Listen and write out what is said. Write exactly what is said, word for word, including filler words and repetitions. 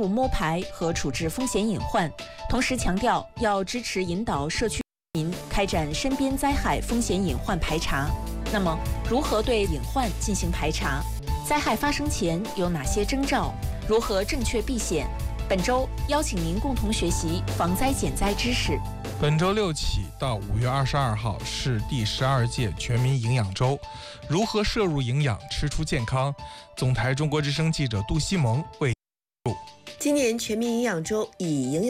入摸排和处置风险隐患，同时强调要支持引导社区居民开展身边灾害风险隐患排查。那么，如何对隐患进行排查？灾害发生前有哪些征兆？如何正确避险？本周邀请您共同学习防灾减灾知识。 本周六起到五月二十二号是第十二届全民营养周，如何摄入营养，吃出健康？总台中国之声记者杜西萌为。 今年全民营养周以营养